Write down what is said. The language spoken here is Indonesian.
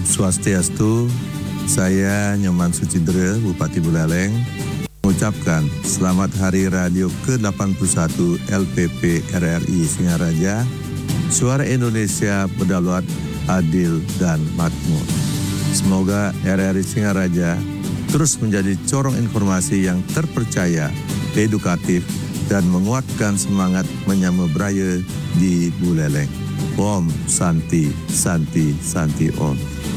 Swastiastu, saya Nyoman Sucidere, Bupati Buleleng, mengucapkan Selamat Hari Radio ke-81 LPP RRI Singaraja, Suara Indonesia berdaulat, adil, dan makmur. Semoga RRI Singaraja terus menjadi corong informasi yang terpercaya, edukatif, dan menguatkan semangat menyambut Braya di Buleleng. Om Santi, Santi, Santi Om.